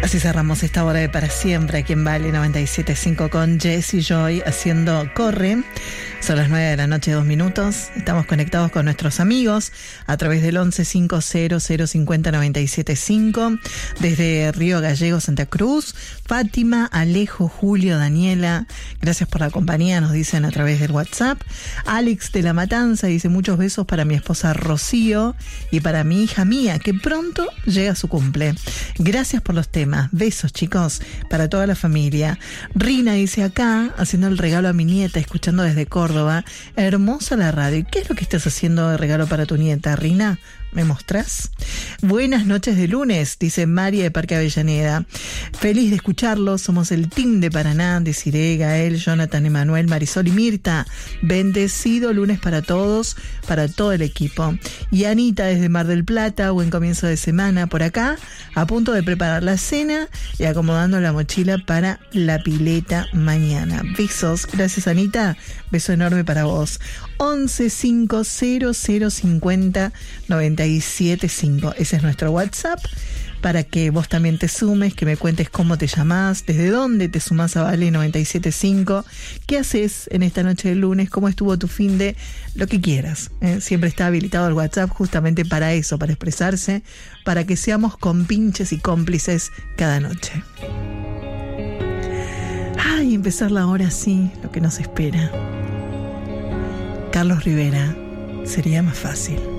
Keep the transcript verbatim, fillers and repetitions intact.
Así cerramos esta hora de Para Siempre aquí en Vale noventa y siete punto cinco con Jessy Joy haciendo Corre. Son las nueve de la noche, dos minutos. Estamos conectados con nuestros amigos a través del once cincuenta cero cincuenta noventa y siete cinco. Desde Río Gallegos, Santa Cruz, Fátima, Alejo, Julio, Daniela. Gracias por la compañía, nos dicen a través del WhatsApp. Alex de La Matanza dice muchos besos para mi esposa Rocío y para mi hija Mía, que pronto llega su cumple. Gracias por los temas. Besos, chicos, para toda la familia. Rina dice acá, haciendo el regalo a mi nieta, escuchando desde Córdoba. Hermosa la radio. ¿Qué es lo que estás haciendo de regalo para tu nieta, Rina? ¿Me mostrás? Buenas noches de lunes, dice María de Parque Avellaneda. Feliz de escucharlos. Somos el team de Paraná, de Cire, Gael, Jonathan, Emanuel, Marisol y Mirta. Bendecido lunes para todos, para todo el equipo. Y Anita desde Mar del Plata, buen comienzo de semana por acá, a punto de preparar la cena y acomodando la mochila para la pileta mañana. Besos, gracias Anita, beso enorme para vos. once cincuenta cero cero cincuenta noventa y siete cinco. Ese es nuestro WhatsApp para que vos también te sumes, que me cuentes cómo te llamás, desde dónde te sumás a Vale noventa y siete cinco, qué haces en esta noche de lunes, cómo estuvo tu fin de, lo que quieras. ¿eh? Siempre está habilitado el WhatsApp justamente para eso, para expresarse, para que seamos compinches y cómplices cada noche. Ay, empezar la hora así, lo que nos espera. Carlos Rivera, sería más fácil.